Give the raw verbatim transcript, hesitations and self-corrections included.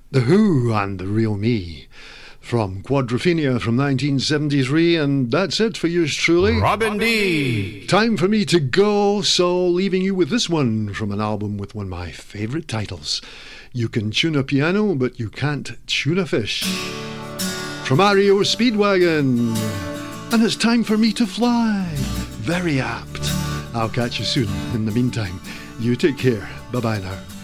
The Who and The Real Me from Quadrophenia from nineteen seventy-three, and that's it for yours truly, Robin D. Time for me to go, so leaving you with this one from an album with one of my favourite titles. You can tune a piano, but you can't tune a fish. From R E O Speedwagon, and it's time for me to fly. Very apt. I'll catch you soon. In the meantime, you take care. Bye-bye now.